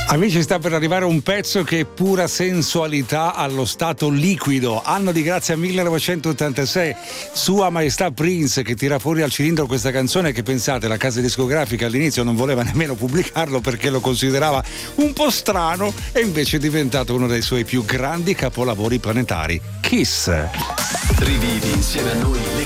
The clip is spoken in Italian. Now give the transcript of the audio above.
Amici, sta per arrivare un pezzo che è pura sensualità allo stato liquido. Anno di grazia 1986, Sua Maestà Prince che tira fuori al cilindro questa canzone che, pensate, la casa discografica all'inizio non voleva nemmeno pubblicarlo perché lo considerava un po' strano, e invece è diventato uno dei suoi più grandi capolavori planetari. Kiss. Rivivi insieme a noi le